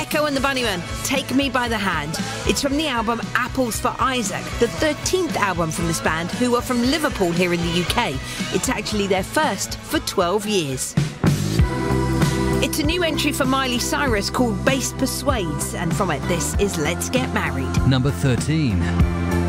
Echo and the Bunnymen, Take Me by the Hand. It's from the album Apples for Isaac, the 13th album from this band, who are from Liverpool here in the UK. It's actually their first for 12 years. It's a new entry for Miley Cyrus called Bass Persuades, and from it this is Let's Get Married. Number 13.